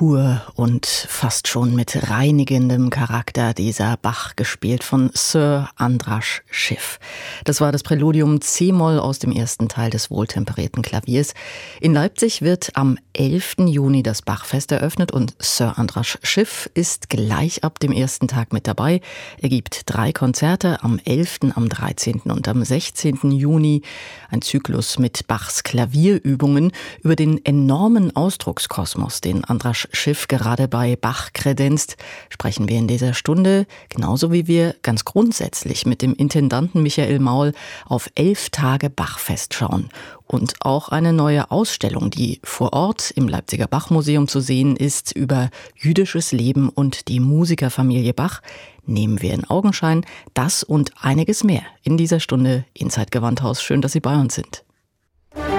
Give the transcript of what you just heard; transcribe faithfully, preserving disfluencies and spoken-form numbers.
pur und fast schon mit reinigendem Charakter, dieser Bach, gespielt von Sir Andras Schiff. Das war das Präludium C-Moll aus dem ersten Teil des wohltemperierten Klaviers. In Leipzig wird am elften Juni das Bachfest eröffnet und Sir Andras Schiff ist gleich ab dem ersten Tag mit dabei. Er gibt drei Konzerte am elften, am dreizehnten und am sechzehnten Juni. Ein Zyklus mit Bachs Klavierübungen über den enormen Ausdruckskosmos, den Andras Schiff gerade bei Bach kredenzt, sprechen wir in dieser Stunde, genauso wie wir ganz grundsätzlich mit dem Intendanten Michael Maul auf elf Tage Bachfest schauen. Und auch eine neue Ausstellung, die vor Ort im Leipziger Bachmuseum zu sehen ist, über jüdisches Leben und die Musikerfamilie Bach, nehmen wir in Augenschein. Das und einiges mehr in dieser Stunde Inside Gewandhaus. Schön, dass Sie bei uns sind.